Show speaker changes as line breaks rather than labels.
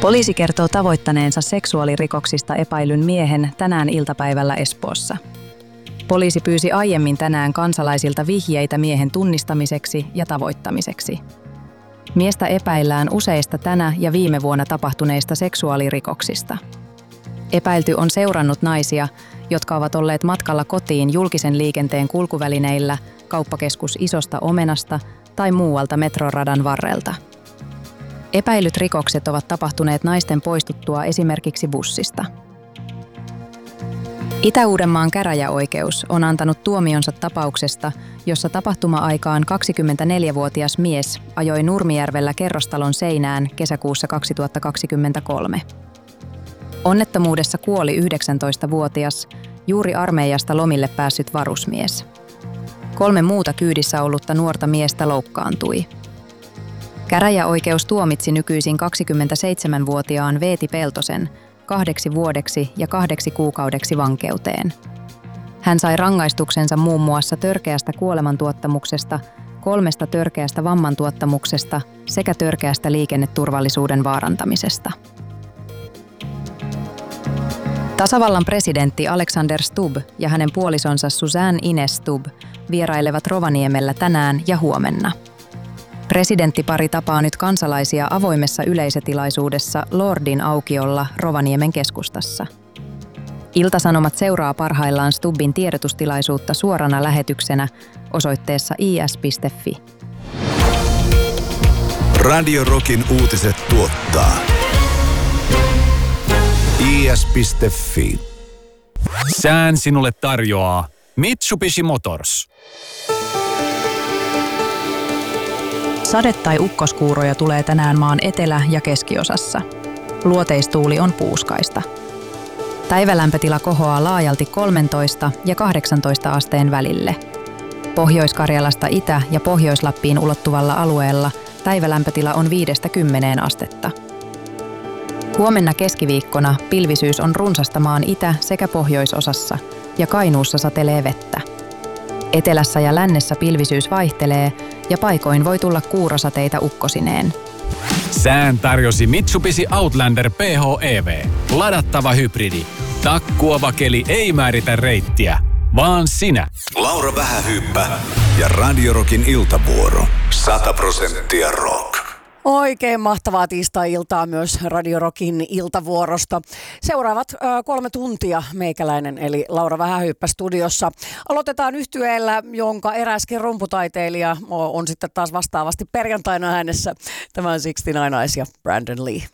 Poliisi kertoo tavoittaneensa seksuaalirikoksista epäilyn miehen tänään iltapäivällä Espoossa. Poliisi pyysi aiemmin tänään kansalaisilta vihjeitä miehen tunnistamiseksi ja tavoittamiseksi. Miestä epäillään useista tänä ja viime vuonna tapahtuneista seksuaalirikoksista. Epäilty on seurannut naisia, jotka ovat olleet matkalla kotiin julkisen liikenteen kulkuvälineillä, kauppakeskus Isosta Omenasta tai muualta metroradan varrelta. Epäilyt rikokset ovat tapahtuneet naisten poistuttua esimerkiksi bussista. Itä-Uudenmaan käräjäoikeus on antanut tuomionsa tapauksesta, jossa tapahtuma-aikaan 24-vuotias mies ajoi Nurmijärvellä kerrostalon seinään kesäkuussa 2023. Onnettomuudessa kuoli 19-vuotias, juuri armeijasta lomille päässyt varusmies. 3 muuta kyydissä ollutta nuorta miestä loukkaantui. Käräjäoikeus tuomitsi nykyisin 27-vuotiaan Veeti Peltosen 8 vuodeksi ja 8 kuukaudeksi vankeuteen. Hän sai rangaistuksensa muun muassa törkeästä kuolemantuottamuksesta, 3 törkeästä vammantuottamuksesta sekä törkeästä liikenneturvallisuuden vaarantamisesta. Tasavallan presidentti Alexander Stubb ja hänen puolisonsa Suzanne Ines Stubb vierailevat Rovaniemellä tänään ja huomenna. Presidenttipari tapaa nyt kansalaisia avoimessa yleisötilaisuudessa Lordin aukiolla Rovaniemen keskustassa. Ilta-Sanomat seuraa parhaillaan Stubbin tiedotustilaisuutta suorana lähetyksenä osoitteessa is.fi.
Radio Rockin uutiset tuottaa is.fi.
Sään sinulle tarjoaa Mitsubishi Motors.
Sade- tai ukkoskuuroja tulee tänään maan etelä- ja keskiosassa. Luoteistuuli on puuskaista. Päivälämpötila kohoaa laajalti 13 ja 18 asteen välille. Pohjois-Karjalasta Itä- ja Pohjois-Lappiin ulottuvalla alueella päivälämpötila on 5–10 astetta. Huomenna keskiviikkona pilvisyys on runsasta maan itä- sekä pohjoisosassa ja Kainuussa satelee vettä. Etelässä ja lännessä pilvisyys vaihtelee ja paikoin voi tulla kuurosateita ukkosineen.
Sään tarjosi Mitsubishi Outlander PHEV. Ladattava hybridi. Takkuava keli ei määritä reittiä, vaan sinä.
Laura Vähähyyppä ja Radio Rockin iltavuoro. 100% rock.
Oikein mahtavaa tiistai-iltaa myös Radio Rockin iltavuorosta. Seuraavat 3 tuntia meikäläinen eli Laura Vähähyyppä studiossa. Aloitetaan yhtyeellä, jonka eräskin rumputaiteilija on sitten taas vastaavasti perjantaina äänessä. Tämä on 69 Eyes ja Brandon Lee.